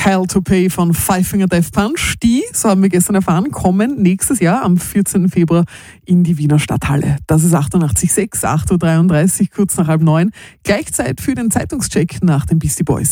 Hell to Pay von Five Finger Death Punch. Die, so haben wir gestern erfahren, kommen nächstes Jahr am 14. Februar in die Wiener Stadthalle. Das ist 88.6, 8.33 Uhr, kurz nach 8:30. Gleichzeit für den Zeitungscheck nach den Beastie Boys.